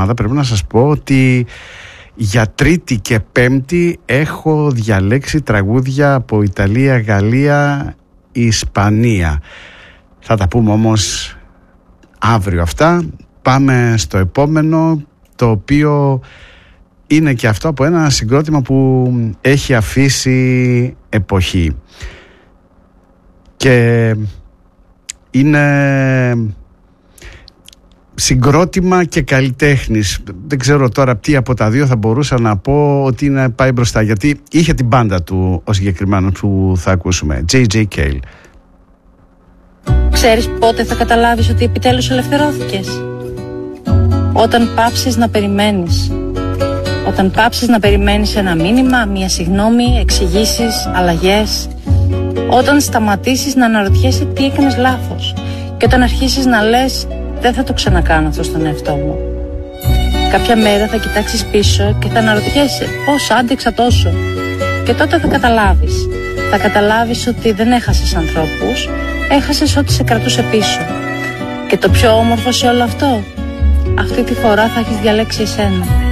Πρέπει να σας πω ότι για Τρίτη και Πέμπτη έχω διαλέξει τραγούδια από Ιταλία, Γαλλία, Ισπανία. Θα τα πούμε όμως αύριο αυτά. Πάμε στο επόμενο, το οποίο είναι και αυτό από ένα συγκρότημα που έχει αφήσει εποχή και είναι συγκρότημα και καλλιτέχνης. Δεν ξέρω τώρα τι από τα δύο θα μπορούσα να πω ότι είναι πάει μπροστά, γιατί είχε την μπάντα του ο συγκεκριμένος που θα ακούσουμε, J.J. Cale. Ξέρεις πότε θα καταλάβεις ότι επιτέλους ελευθερώθηκες? Όταν πάψεις να περιμένεις. Όταν πάψεις να περιμένεις ένα μήνυμα, μια συγγνώμη, εξηγήσεις, αλλαγές. Όταν σταματήσεις να αναρωτιέσαι τι έκανες λάθος. Και όταν αρχίσεις να λες, δεν θα το ξανακάνω αυτό στον εαυτό μου. Κάποια μέρα θα κοιτάξεις πίσω και θα αναρωτιέσαι πώς άντεξα τόσο. Και τότε θα καταλάβεις. Θα καταλάβεις ότι δεν έχασες ανθρώπους, έχασες ό,τι σε κρατούσε πίσω. Και το πιο όμορφο σε όλο αυτό, αυτή τη φορά θα έχεις διαλέξει εσένα.